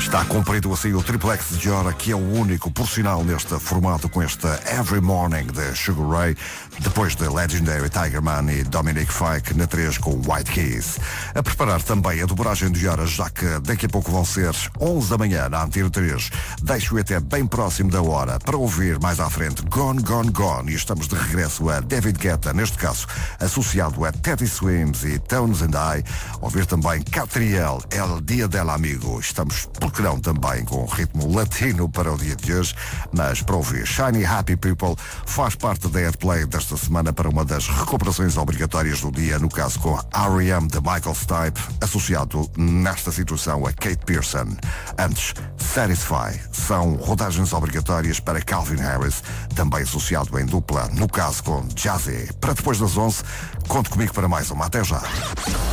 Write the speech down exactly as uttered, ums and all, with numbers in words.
Está cumprido assim o triplex de Giora, que é o único, por sinal, neste formato com esta Every Morning de Sugar Ray, depois de Legendary Tiger Man e Dominic Fike na três com White Keys. A preparar também a dobragem de Giora, já que daqui a pouco vão ser onze da manhã na Antena três. Deixo-o até bem próximo da hora para ouvir mais à frente Gone, Gone, Gone, e estamos de regresso a David Guetta, neste caso associado a Teddy Swims e Tones and I. Ouvir também Catriel, El Dia del Amigo. Estamos, por que não, também com ritmo latino para o dia de hoje, mas para ouvir Shiny Happy People faz parte da Headplay desta semana para uma das recuperações obrigatórias do dia, no caso com R E M de Michael Stipe, associado nesta situação a Kate Pearson. Antes, Satisfy, são rodagens obrigatórias para Calvin Harris, também associado em dupla, no caso com Jazzy. Para depois das onze, conte comigo para mais uma. Até já.